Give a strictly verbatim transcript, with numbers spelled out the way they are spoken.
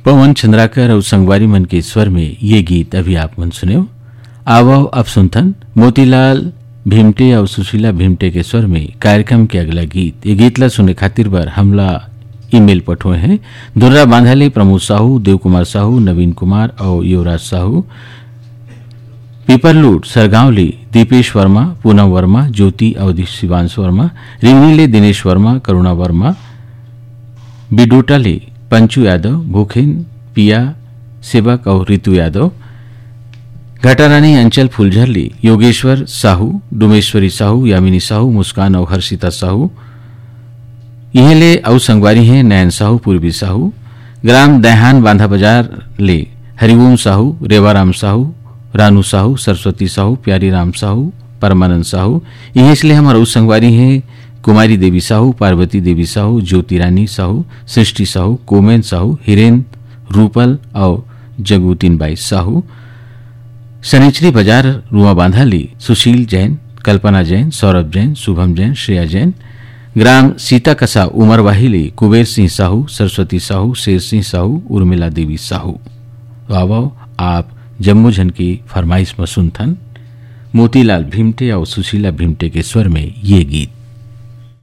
पवन चंद्राकर और संगवारी मन के स्वर में ये गीत अभी आप मन सुने। आवो अब सुनथन मोतीलाल भीमटे और सुशीला भीमटे के स्वर में कार्यक्रम के अगला गीत। ये गीत ला सुने खातिर बार हमला ईमेल पठोए हैं। दुर्रा बांधाले, प्रमोद साहू, देव कुमार साहू, नवीन कुमार और युवराज साहू, पीपरलूट, सरगांवली, दीपेश वर्मा, पूनम वर्मा, ज्योति अवधि, शिवांश वर्मा, रिंगनीले, दिनेश वर्मा, करुणा वर्मा, बिडोटाले, पंचू यादव, भूखेन, पिया सेवक और रितु यादव, घटारानी अंचल फुलझरली, योगेश्वर साहू, डुमेश्वरी साहू, यामिनी साहू, मुस्कान और हर्षिता साहू, यह ले औ संगवारी हैं नयन साहू, पूर्वी साहू, ग्राम दहान बांधा बाजार ले हरिओम साहू, रेवाराम साहू, रानू साहू, सरस्वती साहू, प्यारी राम साहू, परमानंद साहू, यह इसलिए हमारा उस संगवारी हैं कुमारी देवी साहू, पार्वती देवी साहू, ज्योति रानी साहू, सृष्टि साहू, कोमेन साहू, हिरेन, रूपल और जगूतीन बाई साहू, शनिचरी बाजार रुआ बांधाली, सुशील जैन, कल्पना जैन, सौरभ जैन, शुभम जैन, श्रेया जैन, ग्राम सीता कसा उमर वाहिली, कुबेर सिंह साहू, सरस्वती साहू, शेर सिंह साहू, उर्मिला देवी साहू। तो आओ आप जम्मू जन की फरमाइश में सुनथन मोतीलाल भीमटे और सुशीला भीमटे के स्वर में ये गीत।